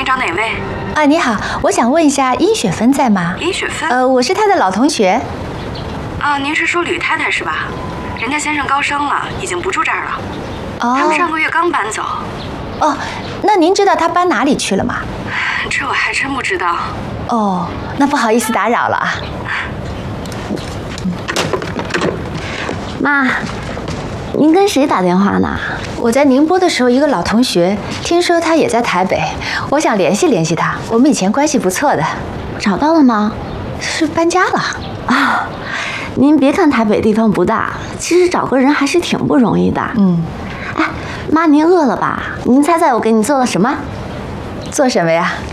您找哪位？ 啊，你好，我想问一下殷雪芬在吗？ 殷雪芬？ 我是她的老同学。 啊，您是说吕太太是吧？人家先生高升了，已经不住这儿了。 哦。 他们上个月刚搬走。 哦，那您知道他搬哪里去了吗？ 这我还真不知道。 哦，那不好意思打扰了啊。 妈，您跟谁打电话呢？ 我在宁波的时候，一个老同学，听说他也在台北，我想联系联系他。我们以前关系不错的。 找到了吗？ 是搬家了啊。您别看台北地方不大，其实找个人还是挺不容易的。哎，妈，您饿了吧？您猜猜我给你做了什么？ 做什么呀？